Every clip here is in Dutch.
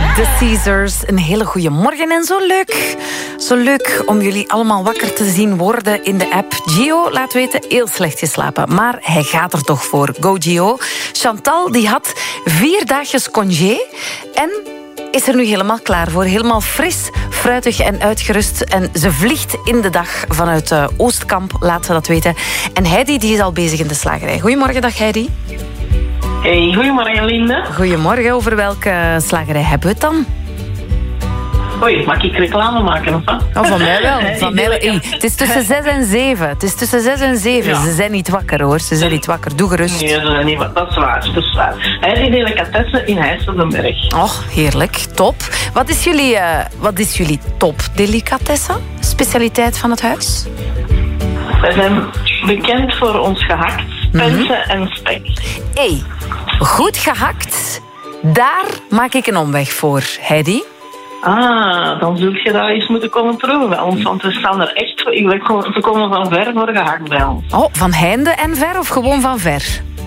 The Caesars, een hele goede morgen en zo leuk om jullie allemaal wakker te zien worden in de app. Gio, laat weten, heel slecht geslapen, maar hij gaat er toch voor. Go Gio. Chantal, die had 4 dagjes congé en is er nu helemaal klaar voor. Helemaal fris, fruitig en uitgerust. En ze vliegt in de dag vanuit Oostkamp, laat ze dat weten. En Heidi, die is al bezig in de slagerij. Goedemorgen, dag Heidi. Hey, goedemorgen Linde. Goedemorgen, over welke slagerij hebben we het dan? Oei, mag ik reclame maken of wat? Oh, van mij wel. Van mij wel. Hey, het is tussen 6 en 7. Het is tussen 6 en 7. Ja. Ze zijn niet wakker hoor. Ze zijn niet wakker. Doe gerust. Nee, ze zijn niet wakker. Dat is waar. Dat is waar. Hij is delicatessen in Heist op den Berg. Och, heerlijk. Top. Wat is jullie top delicatessen? Specialiteit van het huis? Wij zijn bekend voor ons gehakt, spensen en spek. Hey, goed gehakt. Daar maak ik een omweg voor, Heidi. Ah, dan zul je dat eens moeten komen proeven bij ons. Want we staan er echt voor. We komen van ver voor gehakt bij ons. Oh, van heinde en ver of gewoon van ver?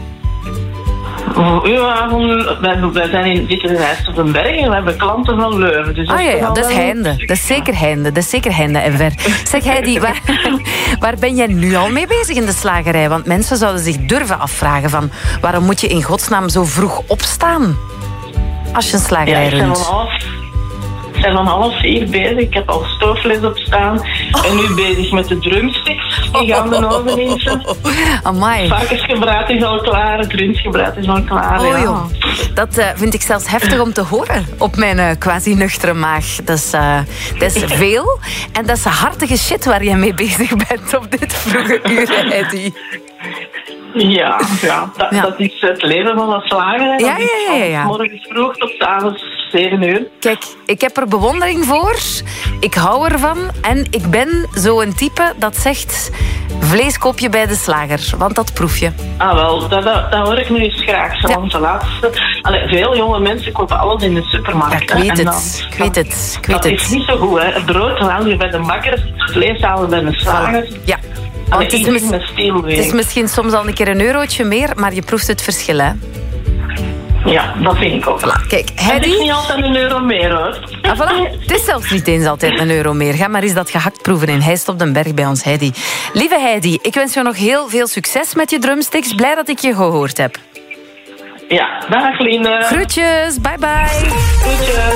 Ja, wij zitten in Heist op den Berg en we hebben klanten van Leuven. Dus dat is heinde. Dat is zeker heinde. Dat is zeker heinde en ver. Zeg Heidi, waar ben jij nu al mee bezig in de slagerij? Want mensen zouden zich durven afvragen van waarom moet je in godsnaam zo vroeg opstaan als je een slagerij runt? Ik ben van 3:30 bezig. Ik heb al stoofvlees op staan. En nu bezig met de drumsticks. Die gaan de oven in. Amai. Varkensgebraad is al klaar. Het rundgebraad is al klaar. Oh, joh. Dat vind ik zelfs heftig om te horen op mijn quasi-nuchtere maag. Dat is veel. En dat is hartige shit waar je mee bezig bent op dit vroege uur, Heidi. Ja. Dat is het leven van een slager. Ja. Morgens vroeg tot avonds 7 uur. Kijk, ik heb er bewondering voor. Ik hou ervan. En ik ben zo'n type dat zegt vlees koop je bij de slager. Want dat proef je. Ah, wel. Dat hoor ik nu eens graag. Want de laatste... veel jonge mensen kopen alles in de supermarkt. Ja, ik weet het. Dat is niet zo goed. Hè. Het brood haal je bij de bakker. Vlees halen bij de slager. Ja. Want het is misschien soms al een keer €1 meer, maar je proeft het verschil, hè? Ja, dat vind ik ook. Voilà. Kijk, Heidi... Het is niet altijd €1 meer, hoor. Ah, voilà. Het is zelfs niet eens altijd €1 meer. Ga maar eens dat gehakt proeven in Heist op den Berg bij ons, Heidi. Lieve Heidi, ik wens je nog heel veel succes met je drumsticks. Blij dat ik je gehoord heb. Ja, dag Linde. Groetjes, bye bye. Groetjes.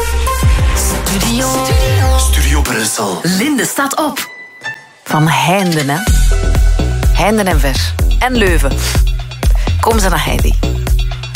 Studio Brussel. Linde staat op. Van Heinden, hè. Heinden en ver. En Leuven. Kom ze naar Heidi.